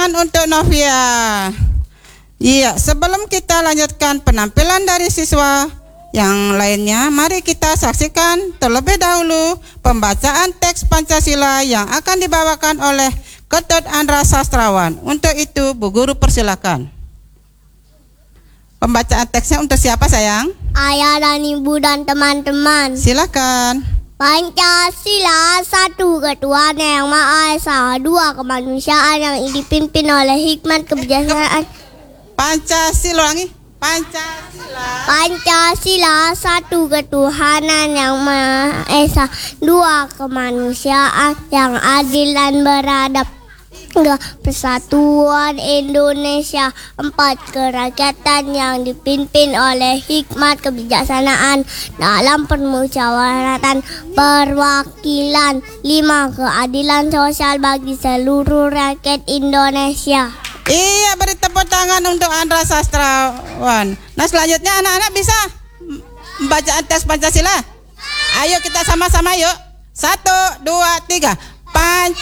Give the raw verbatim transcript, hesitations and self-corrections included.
tangan untuk Novia. Iya, sebelum kita lanjutkan penampilan dari siswa yang lainnya, mari kita saksikan terlebih dahulu pembacaan teks Pancasila yang akan dibawakan oleh Ketut Andra Sastrawan. Untuk itu, Bu Guru persilakan. Pembacaan teksnya untuk siapa, sayang? Ayah dan ibu dan teman-teman. Silakan. Pancasila, satu, ketuhanan yang Maha Esa, dua, kemanusiaan yang dipimpin oleh hikmat kebijaksanaan. Pancasila lagi. Pancasila. Pancasila, satu, ketuhanan yang Maha Esa, dua, kemanusiaan yang adil dan beradab, tiga, persatuan Indonesia, empat, kerakyatan yang dipimpin oleh hikmat kebijaksanaan dalam permusyawaratan perwakilan, lima, keadilan sosial bagi seluruh rakyat Indonesia. Iya, beri tepuk tangan untuk Andra Sastrawan. Nah, selanjutnya anak-anak bisa bacaan teks Pancasila. Ayo kita sama-sama yuk. Satu, dua, tiga. Pancasila.